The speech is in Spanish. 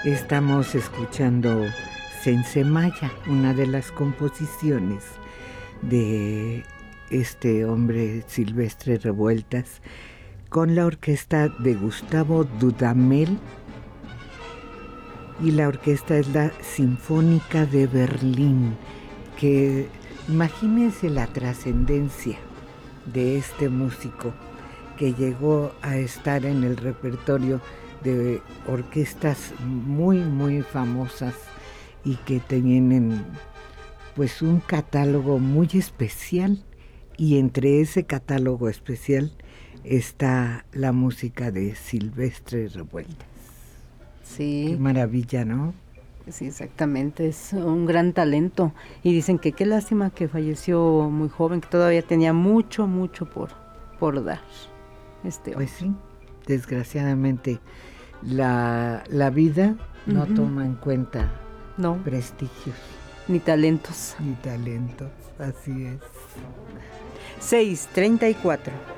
Estamos escuchando Sensemaya, una de las composiciones de este hombre Silvestre Revueltas, con la orquesta de Gustavo Dudamel, y la orquesta es la Sinfónica de Berlín, que imagínense la trascendencia de este músico que llegó a estar en el repertorio de orquestas muy muy famosas y que tienen pues un catálogo muy especial, y entre ese catálogo especial está la música de Silvestre Revueltas. Sí. Qué maravilla, ¿no? Sí, exactamente, es un gran talento. Y dicen que qué lástima que falleció muy joven, que todavía tenía mucho por dar. Pues sí, desgraciadamente la vida no toma en cuenta prestigios. Ni talentos. Ni talentos, así es. 6:34.